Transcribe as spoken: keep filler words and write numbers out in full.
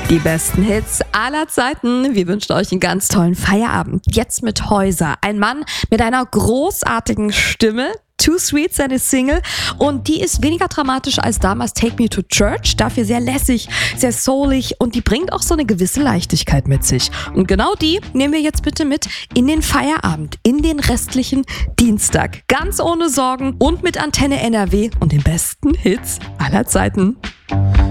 Die besten Hits aller Zeiten. Wir wünschen euch einen ganz tollen Feierabend. Jetzt mit Häuser. Ein Mann mit einer großartigen Stimme. Too Sweet, seine Single. Und die ist weniger dramatisch als damals Take Me to Church. Dafür sehr lässig, sehr soulig und die bringt auch so eine gewisse Leichtigkeit mit sich. Und genau die nehmen wir jetzt bitte mit in den Feierabend, in den restlichen Dienstag. Ganz ohne Sorgen und mit Antenne N R W und den besten Hits aller Zeiten.